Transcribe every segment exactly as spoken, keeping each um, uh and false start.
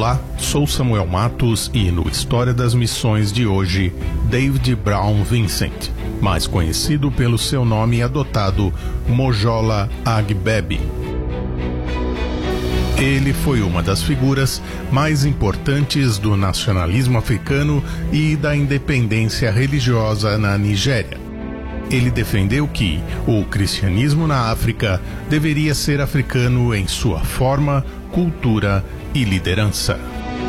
Olá, sou Samuel Matos e no História das Missões de hoje, David Brown Vincent, mais conhecido pelo seu nome adotado Mojola Agbebe. Ele foi uma das figuras mais importantes do nacionalismo africano e da independência religiosa na Nigéria. Ele defendeu que o cristianismo na África deveria ser africano em sua forma, cultura e liderança.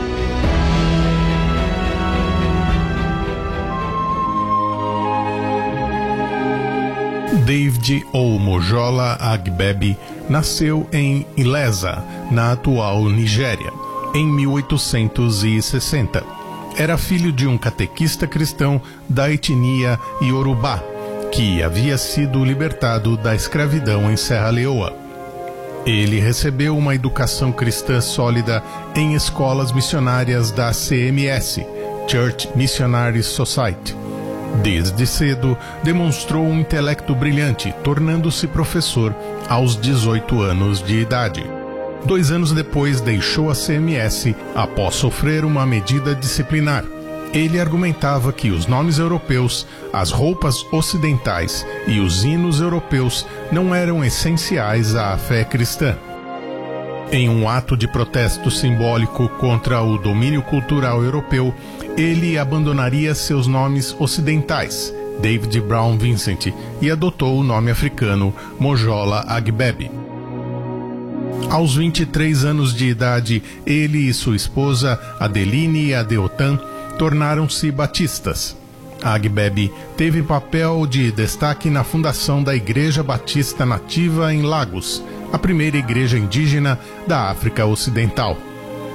David ou Mojola Agbebe nasceu em Ilesa, na atual Nigéria, em mil oitocentos e sessenta. Era filho de um catequista cristão da etnia Yorubá, que havia sido libertado da escravidão em Serra Leoa. Ele recebeu uma educação cristã sólida em escolas missionárias da C M S, Church Missionary Society. Desde cedo, demonstrou um intelecto brilhante, tornando-se professor aos dezoito anos de idade. Dois anos depois, deixou a C M S após sofrer uma medida disciplinar. Ele argumentava que os nomes europeus, as roupas ocidentais e os hinos europeus não eram essenciais à fé cristã. Em um ato de protesto simbólico contra o domínio cultural europeu, ele abandonaria seus nomes ocidentais, David Brown Vincent, e adotou o nome africano Mojola Agbebe. Aos vinte e três anos de idade, ele e sua esposa, Adeline Adeotan, tornaram-se batistas. Agbebe teve papel de destaque na fundação da Igreja Batista Nativa em Lagos, a primeira igreja indígena da África Ocidental.